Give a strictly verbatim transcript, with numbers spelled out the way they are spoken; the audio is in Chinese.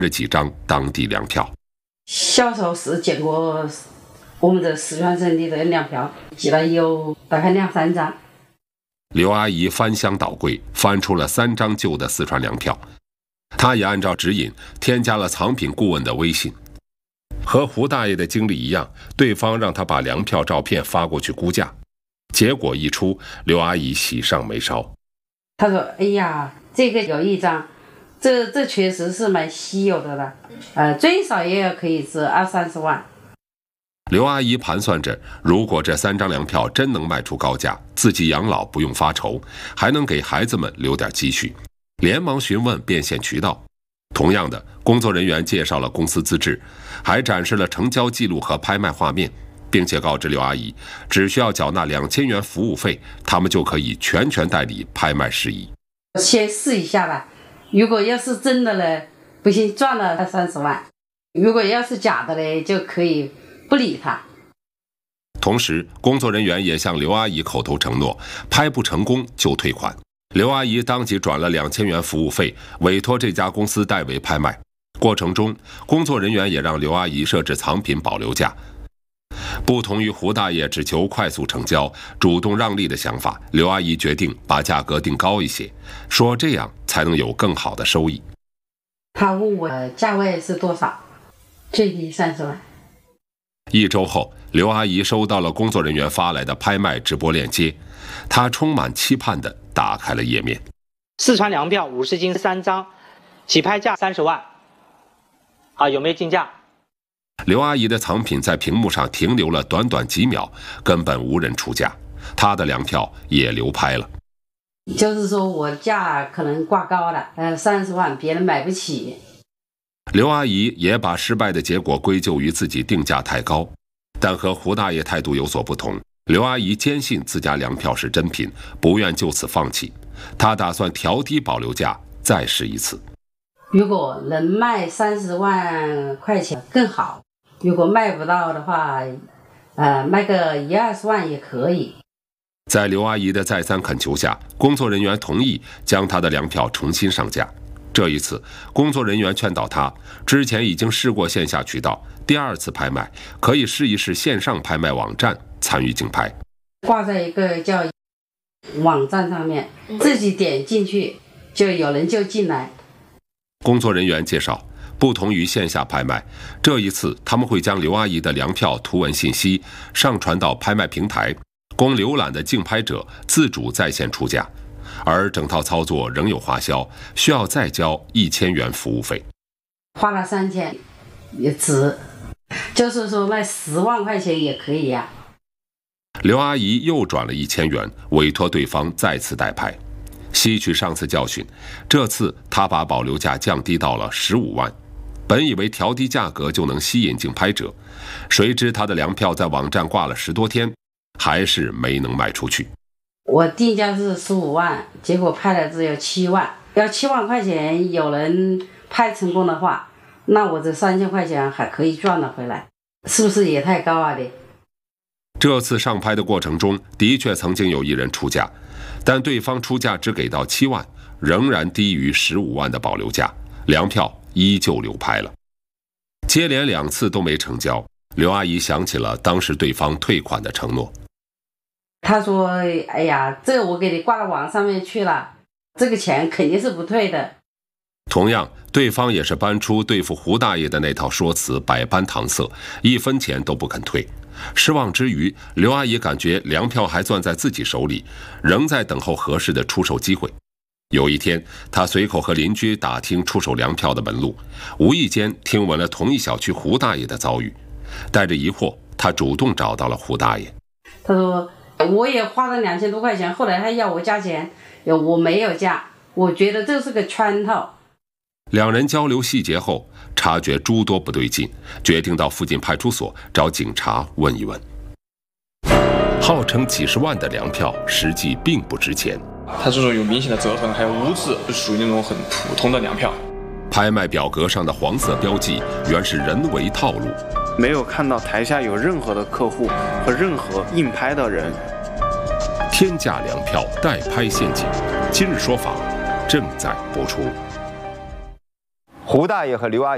这几张当地粮票。 销售是见过我们这四川省的这个粮票，寄了有大概两三张。 刘阿姨翻箱倒柜，翻出了三张旧的四川粮票。她也按照指引添加了藏品顾问的微信。和胡大爷的经历一样，对方让他把粮票照片发过去估价，结果一出，刘阿姨喜上眉梢。 她说：“哎呀，这个有一张，这这确实是蛮稀有的了，呃，最少也要可以值二三十万。” 刘阿姨盘算着，如果这三张粮票真能卖出高价，自己养老不用发愁，还能给孩子们留点积蓄，连忙询问变现渠道。同样的，工作人员介绍了公司资质，还展示了成交记录和拍卖画面，并且告知刘阿姨，只需要缴纳两千元服务费，他们就可以全权代理拍卖事宜。 先试一下吧，如果要是真的呢，不行赚了三十万；如果要是假的呢，就可以不理他。 同时，工作人员也向刘阿姨口头承诺，拍不成功就退款。刘阿姨当即转了两千元服务费，委托这家公司代为拍卖。过程中，工作人员也让刘阿姨设置藏品保留价。不同于胡大爷只求快速成交、主动让利的想法，刘阿姨决定把价格定高一些，说这样才能有更好的收益。 他问我价位是多少，最低三十万。 一周后，刘阿姨收到了工作人员发来的拍卖直播链接，她充满期盼地打开了页面。 四川粮票五十斤三张，起拍价三十万。好，有没有竞价？ 刘阿姨的藏品在屏幕上停留了短短几秒，根本无人出价，她的粮票也流拍了。 就是说我价可能挂高了，呃，三十万别人买不起。 刘阿姨也把失败的结果归咎于自己定价太高，但和胡大爷态度有所不同。刘阿姨坚信自家粮票是真品，不愿就此放弃。她打算调低保留价，再试一次。 如果能卖三十万块钱更好，如果卖不到的话，呃，卖个一二十万也可以。 在刘阿姨的再三恳求下，工作人员同意将她的粮票重新上架。这一次，工作人员劝导她，之前已经试过线下渠道，第二次拍卖可以试一试线上拍卖网站参与竞拍， 挂在一个叫网站上面，自己点进去就有人就进来。 工作人员介绍，不同于线下拍卖，这一次他们会将刘阿姨的粮票图文信息上传到拍卖平台，供浏览的竞拍者自主在线出价，而整套操作仍有花销，需要再交一千元服务费。 花了三天也值，就是说卖十万块钱也可以呀、啊。 刘阿姨又转了一千元，委托对方再次代拍。吸取上次教训，这次她把保留价降低到了十五万。本以为调低价格就能吸引竞拍者，谁知她的粮票在网站挂了十多天，还是没能卖出去。 我定价是十五万，结果拍了只有七万。要七万块钱有人拍成功的话，那我这三千块钱还可以赚了回来，是不是也太高啊？的。 这次上拍的过程中，的确曾经有一人出价，但对方出价只给到七万，仍然低于十五万的保留价，粮票依旧流拍了。接连两次都没成交，刘阿姨想起了当时对方退款的承诺。 他说：“哎呀，这个我给你挂到网上面去了，这个钱肯定是不退的。” 同样，对方也是搬出对付胡大爷的那套说辞，百般搪塞，一分钱都不肯退。失望之余，刘阿姨感觉粮票还攥在自己手里，仍在等候合适的出售机会。有一天，她随口和邻居打听出售粮票的门路，无意间听闻了同一小区胡大爷的遭遇。带着疑惑，她主动找到了胡大爷。 他说：“我也花了两千多块钱，后来他要我加钱，我没有加，我觉得这是个圈套。” 两人交流细节后，察觉诸多不对劲，决定到附近派出所找警察问一问。号称几十万的粮票，实际并不值钱。 它这种有明显的折痕，还有污渍，是属于那种很普通的粮票。 拍卖表格上的黄色标记，原是人为套路。 没有看到台下有任何的客户和任何应拍的人。 天价粮票代拍陷阱，今日说法正在播出。 胡大爷和刘阿姨